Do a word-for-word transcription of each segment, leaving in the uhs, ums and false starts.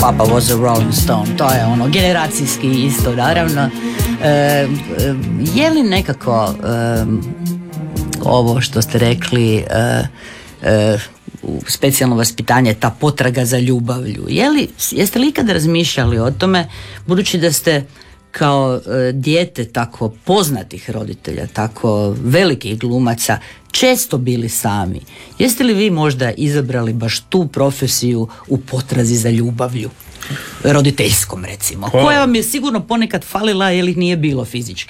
Papa was a Rolling Stone, to je ono generacijski isto naravno. E, e, je li nekako e, ovo što ste rekli e, e, specijalno vaspitanje, ta potraga za ljubavlju, je li, jeste li ikad razmišljali o tome, budući da ste kao e, dijete tako poznatih roditelja, tako velikih glumaca, često bili sami. Jeste li vi možda izabrali baš tu profesiju u potrazi za ljubavlju? Roditeljskom, recimo. Pa, koja vam je sigurno ponekad falila ili nije bilo fizički?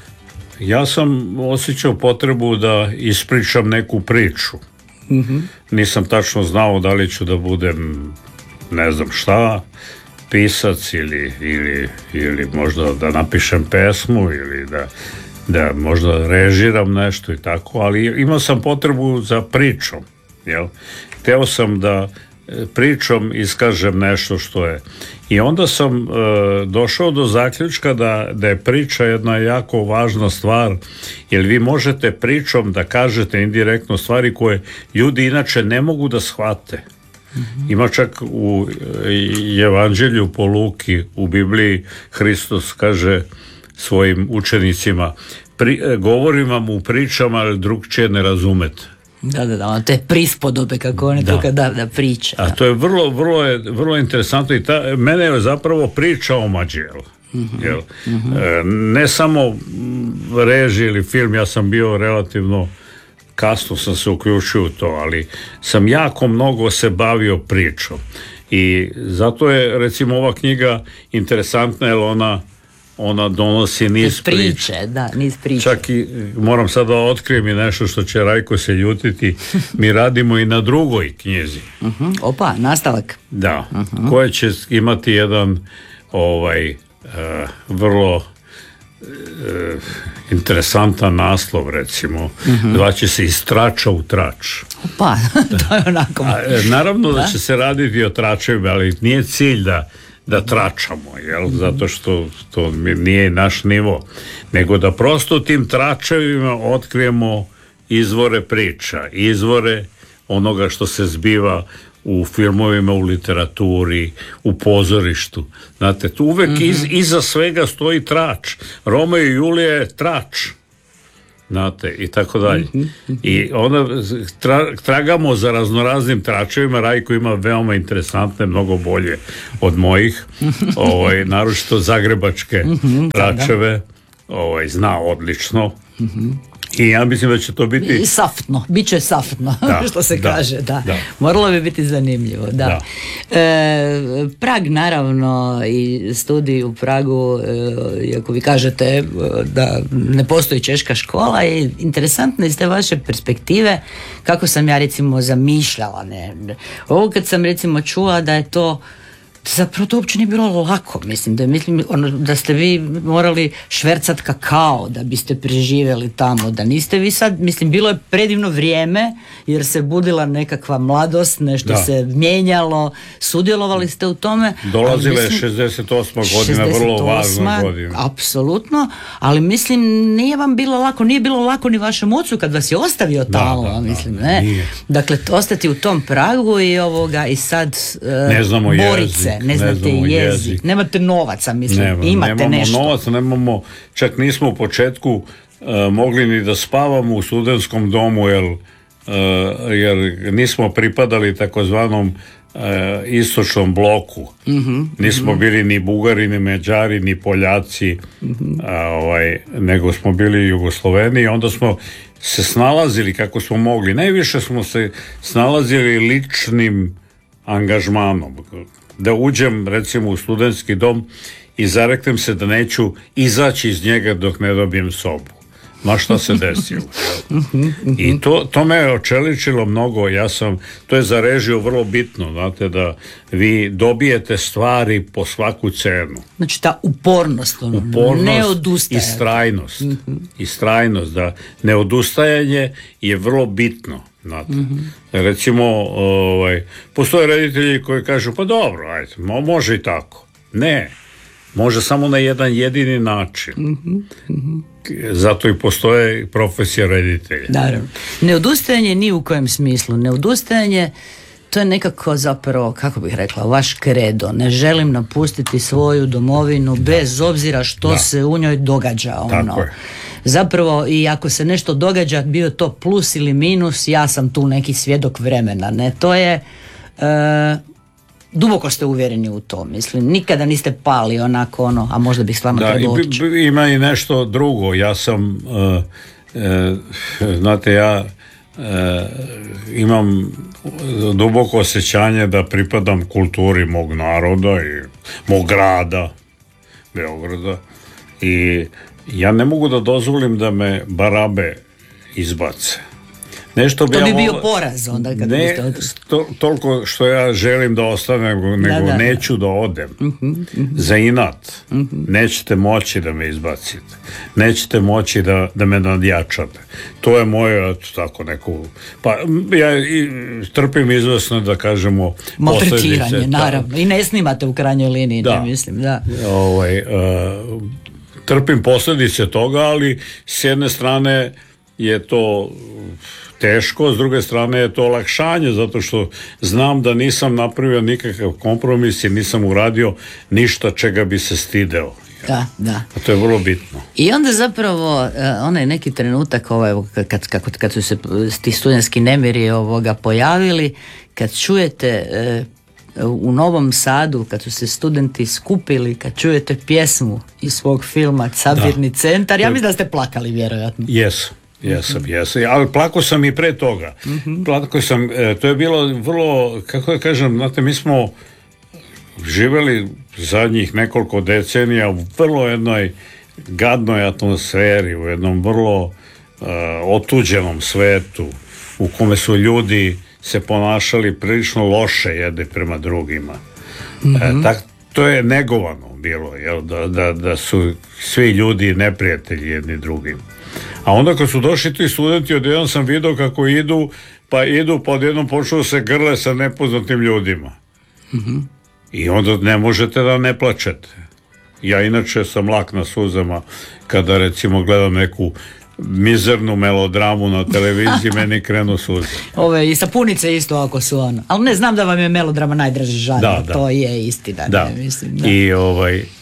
Ja sam osjećao potrebu da ispričam neku priču. Mm-hmm. Nisam tačno znao da li ću da budem ne znam šta, pisac ili, ili, ili možda da napišem pesmu ili da, da možda režiram nešto i tako, ali imao sam potrebu za pričom, jel? Hteo sam da pričom iskažem nešto što je. I onda sam e, došao do zaključka da, da je priča jedna jako važna stvar, jer vi možete pričom da kažete indirektno stvari koje ljudi inače ne mogu da shvate. Mm-hmm. Ima čak u Evanđelju po Luki, u Bibliji, Hristos kaže svojim učenicima, pri, govorim vam u pričama, ali drugčije ne razumete. Da, da, da, te prispodobe kako oni da. to da, da priča. A to je vrlo, vrlo, je, vrlo interesantno i ta, mene je zapravo priča omađe, jel? Mm-hmm. Jel? Mm-hmm. E, ne samo režija ili film, ja sam bio relativno kasno sam se uključio u to, ali sam jako mnogo se bavio pričom i zato je recimo ova knjiga interesantna jer ona ona donosi niz priče, priče da, niz priče. Čak i moram sad da otkrijem i nešto što će Rajko se ljutiti, mi radimo i na drugoj knjizi. Uh-huh. Opa, nastavak. Da, uh-huh. koja će imati jedan ovaj uh, vrlo uh, interesantan naslov, recimo. Uh-huh. Dva će se iz trača u trač. Opa, to je onako. A, naravno da? da će se raditi o tračevima, ali nije cilj da da tračamo, jel? Zato što to nije naš nivo, nego da prosto tim tračevima otkrijemo izvore priča, izvore onoga što se zbiva u filmovima, u literaturi, u pozorištu. Znate, tu uvek mm-hmm. iz, iza svega stoji trač. Romeo i Julija je trač. Znate, i tako dalje. I onda tra, tragamo za raznoraznim tračevima. Rajko ima veoma interesantne, mnogo bolje od mojih, ovaj, naročito zagrebačke tračeve, ovaj, zna odlično. I ja mislim da će to biti... I saftno, bit će saftno, da, što se da, kaže, da. da. Moralo bi biti zanimljivo, da. da. E, Prag, naravno, i studij u Pragu, e, iako vi kažete da ne postoji češka škola, je interesantno iz te vaše perspektive, kako sam ja, recimo, zamišljala. Ne? Ovo kad sam, recimo, čula da je to zapravo to uopće nije bilo lako, mislim da, mislim, ono, da ste vi morali švercat kakao da biste preživjeli tamo, da niste vi sad, mislim, bilo je predivno vrijeme jer se budila nekakva mladost, nešto da. se mijenjalo, sudjelovali ste u tome. Dolazila je šezdeset osma godina, vrlo važna godina. Apsolutno, ali mislim nije vam bilo lako, nije bilo lako ni vašem ocu kad vas je ostavio tamo, da, da, mislim, da, ne. Nije. Dakle, ostati u tom Pragu i ovoga i sad uh, ne znamo Borice. Ne znate ne jezik. jezik, nemate novaca, mislim, Nema, imate nemamo nešto. Nemamo novaca, nemamo, čak nismo u početku uh, mogli ni da spavamo u studentskom domu, jer, uh, jer nismo pripadali takozvanom uh, istočnom bloku. Mm-hmm, nismo mm-hmm. bili ni Bugari, ni Mađari, ni Poljaci, mm-hmm. uh, ovaj, nego smo bili Jugosloveni i onda smo se snalazili kako smo mogli. Najviše smo se snalazili ličnim angažmanom. Da uđem recimo u studentski dom i zareknem se da neću izaći iz njega dok ne dobijem sobu. Ma šta se desilo? I to, to me je očeličilo mnogo. Ja sam, to je za režiju vrlo bitno, znate, da vi dobijete stvari po svaku cenu. Znači ta upornost, ono, upornost ne odustajanje. I strajnost. Mm-hmm. I strajnost, da neodustajanje je vrlo bitno. Znate. Mm-hmm. Recimo, ovaj, postoje reditelji koji kažu, pa dobro, ajde, može i tako. Ne, može samo na jedan jedini način. Mm-hmm. Mm-hmm. Zato i postoje profesija reditelja. Naravno. Neodustajanje ni u kojem smislu. Neodustajanje to je nekako zapravo, kako bih rekla, vaš kredo. Ne želim napustiti svoju domovinu bez obzira što da. se u njoj događa. Ono. Zapravo, i ako se nešto događa, bio to plus ili minus, ja sam tu neki svjedok vremena. Ne, to je... E, duboko ste uvjereni u to, mislim, nikada niste pali onako ono, a možda bih stvarno trebao otići. Ima i nešto drugo, ja sam uh, uh, znate, ja uh, imam duboko osjećanje da pripadam kulturi mog naroda i mog grada Beograda i ja ne mogu da dozvolim da me barabe izbace. Nešto bi to bi ja bio poraz onda kad ne biste to, toliko što ja želim da ostanem, nego da, da, neću da odem. Uh-huh, uh-huh. Za inat. Uh-huh. Nećete moći da me izbacite. Nećete moći da, da me nadjačate. To je moje, tako neko... Pa ja i, trpim izvesno, da kažemo, maltretiranje, naravno. I ne snimate u krajnjoj liniji, da. ne mislim, da. Ovaj, uh, trpim posljedice toga, ali s jedne strane je to teško, s druge strane je to olakšanje, zato što znam da nisam napravio nikakav kompromis i nisam uradio ništa čega bi se stideo. Da, da. A to je vrlo bitno. I onda zapravo onaj neki trenutak ovaj, kad, kad, kad su se ti studentski nemiri ovoga pojavili, kad čujete u Novom Sadu, kad su se studenti skupili, kad čujete pjesmu iz svog filma Sabirni da. centar, ja mislim da ste plakali vjerojatno. Jesam. Jesam, jesam, ali plako sam i pre toga. Mm-hmm. Plako sam, e, to je bilo vrlo, kako da kažem, znate, mi smo živjeli zadnjih nekoliko decenija u vrlo jednoj gadnoj atmosferi, u jednom vrlo e, otuđenom svetu, u kome su ljudi se ponašali prilično loše jedni prema drugima. Mm-hmm. E, tak, to je negovano bilo, jel, da, da, da su svi ljudi neprijatelji jedni drugim. A onda kad su došli ti studenti, odjednom sam vidio kako idu, pa idu, pa odjednom počnu se grle sa nepoznatim ljudima. Mm-hmm. I onda ne možete da ne plačete. Ja inače sam lak na suzama kada recimo gledam neku mizernu melodramu na televiziji, meni krenu suze. Ove i sapunice isto ako su ono. Ali ne, znam da vam je melodrama najdraži žanr, da, da. To je istina. Da. Ne, mislim, da. I, ovaj, uh,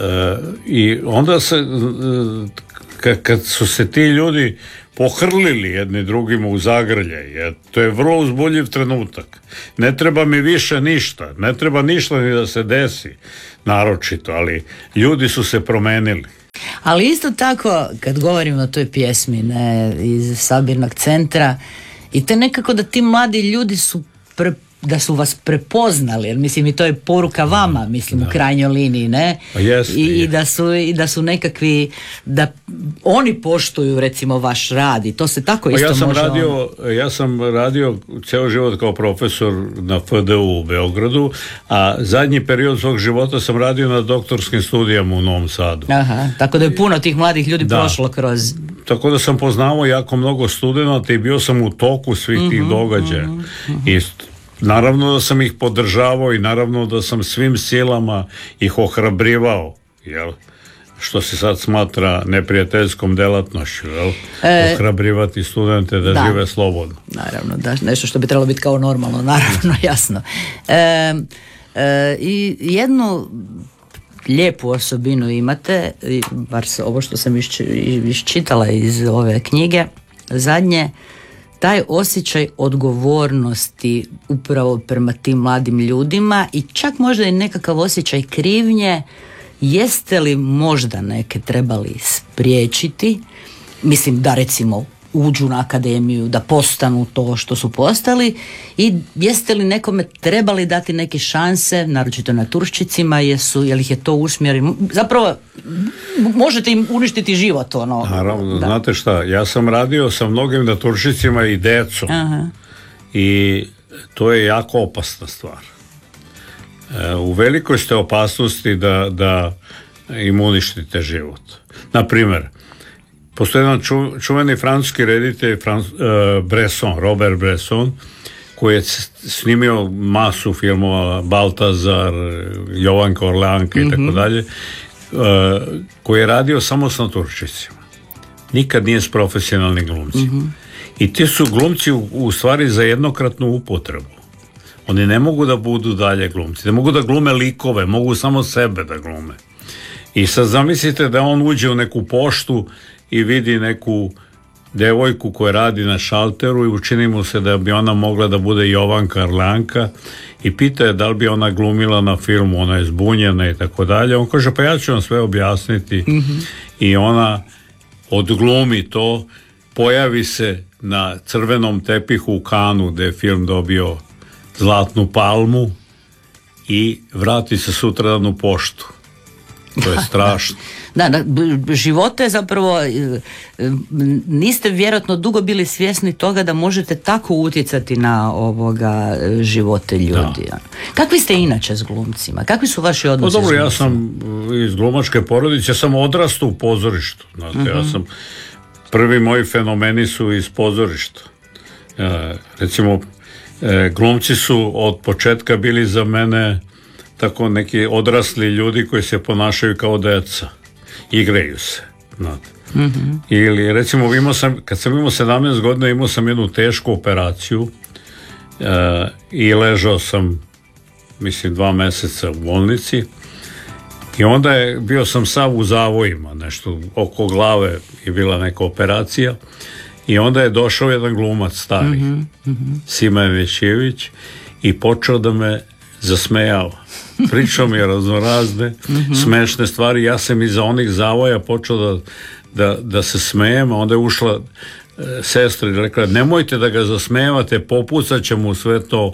i onda se... Uh, kad su se ti ljudi pohrlili jedni drugima u zagrljaj, jer to je vrlo uzbudljiv trenutak. Ne treba mi više ništa, ne treba ništa ni da se desi, naročito, ali ljudi su se promenili. Ali isto tako, kad govorimo o toj pjesmi, ne, iz Sabirnog centra, i te nekako da ti mladi ljudi su pre da su vas prepoznali, jer mislim i to je poruka vama, mislim, da. U krajnjoj liniji, ne? Jest, I, i, da su, i da su nekakvi, da oni poštuju recimo vaš rad i to se tako isto ja sam može... Radio, on... Ja sam radio ceo život kao profesor na F D U u Beogradu, a zadnji period svog života sam radio na doktorskim studijama u Novom Sadu. Aha, tako da je puno tih mladih ljudi da. prošlo kroz... Tako da sam poznavao jako mnogo studenata i bio sam u toku svih uh-huh, tih događaja. Uh-huh, uh-huh. I naravno da sam ih podržavao i naravno da sam svim silama ih ohrabrivao, jel? Što se sad smatra neprijateljskom delatnošću, jel? E, ohrabrivati studente da, da žive slobodno. Naravno, da, nešto što bi trebalo biti kao normalno, naravno, jasno. E, e, I jednu lijepu osobinu imate, bar ovo što sam iščitala iz ove knjige, zadnje, taj osjećaj odgovornosti upravo prema tim mladim ljudima i čak možda i nekakav osjećaj krivnje. Jeste li možda neke trebali spriječiti, mislim da recimo uđu na akademiju, da postanu to što su postali, i jeste li nekome trebali dati neke šanse, naročito na Turščicima, jesu, jel ih je to usmjeri, zapravo možete im uništiti život, ono. Naravno, da. Znate šta, ja sam radio sa mnogim na Turščicima i decom. Aha. I to je jako opasna stvar. E, u velikoj ste opasnosti da, da im uništite život. Na primjer, postoji jedan ču, čuveni francuski reditelj Frans, uh, Bresson, Robert Bresson, koji je snimio masu filmova, Baltazar, Jovanka Orleanka i tako dalje, koji je radio samo s naturščicima. Nikad nije s profesionalnim glumcima. Mm-hmm. I ti su glumci u, u stvari za jednokratnu upotrebu. Oni ne mogu da budu dalje glumci, ne mogu da glume likove, mogu samo sebe da glume. I sad zamislite da on uđe u neku poštu i vidi neku devojku koja radi na šalteru i učini mu se da bi ona mogla da bude Jovanka Arlanka i pita je da li bi ona glumila na filmu, ona je zbunjena i tako dalje. On kaže, pa ja ću vam sve objasniti. Mm-hmm. I ona odglumi to, pojavi se na crvenom tepihu u Kanu gde je film dobio Zlatnu palmu i vrati se sutradan u poštu. To je strašno. Da, da, živote zapravo niste vjerojatno dugo bili svjesni toga da možete tako utjecati na ovoga živote ljudi. Da. Kakvi ste inače s glumcima? Kakvi su vaši odnosi? Pa dobro, ja sam iz glumačke porodice, ja sam odrastao u pozorištu. Znate, uh-huh. ja sam, prvi moji fenomeni su iz pozorišta. E, recimo, e, glumci su od početka bili za mene tako neki odrasli ljudi koji se ponašaju kao deca. Igraju se. Mm-hmm. Ili recimo imao sam, kad sam imao sedamnaest godina imao sam jednu tešku operaciju e, i ležao sam mislim dva meseca u bolnici i onda je bio sam sav u zavojima, nešto oko glave je bila neka operacija i onda je došao jedan glumac stari, mm-hmm. Sima Emećević i počeo da me zasmejao. Pričao mi je raznorazne mm-hmm. smešne stvari. Ja sam iza onih zavoja počeo da, da, da se smejem, a onda je ušla e, sestra i rekla, nemojte da ga zasmejavate, popucat će mu sve to.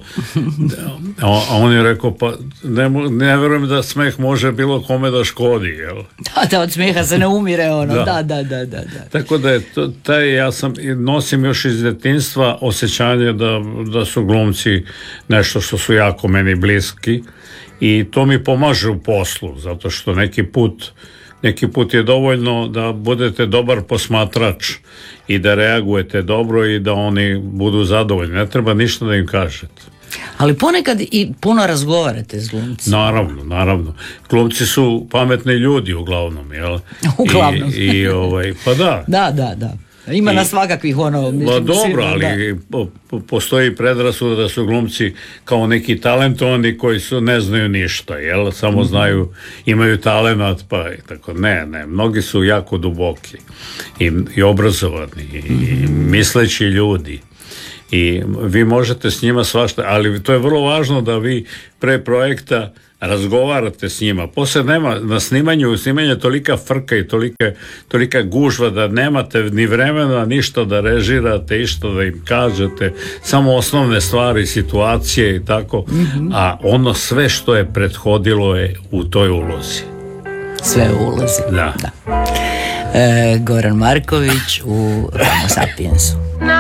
A, a on je rekao, pa ne, ne verujem da smeh može bilo kome da škodi, jel? Da, da, od smeha se ne umire ono, da, da, da, da, da. da. Tako da je to, taj, ja sam, nosim još iz detinjstva osjećanje da, da su glumci nešto što su jako meni bliski i to mi pomaže u poslu, zato što neki put neki put je dovoljno da budete dobar posmatrač i da reagujete dobro i da oni budu zadovoljni. Ne treba ništa da im kažete. Ali ponekad i puno razgovarate s glumcima. Naravno, naravno. Glumci su pametni ljudi uglavnom, jel? Uglavnom. I, i ovaj, pa da. Da, da, da. Ima I, na svakakvih ono... Mislim, ba dobro, ali da. Postoji predrasuda da su glumci kao neki talentovani koji su, ne znaju ništa, jel? Samo mm-hmm. znaju, imaju talenat, pa tako. Ne, ne, mnogi su jako duboki i, i obrazovani i, mm-hmm. i misleći ljudi. I vi možete s njima svašta, ali to je vrlo važno da vi pre projekta razgovarate s njima. Poslije nema, na snimanju, snimanje je tolika frka i tolika, tolika gužva da nemate ni vremena ništa da režirate, išto da im kažete, samo osnovne stvari, situacije i tako, mm-hmm. a ono sve što je prethodilo je u toj ulozi. Sve u ulozi. Da. da. E, Goran Marković u Homo Sapiensu.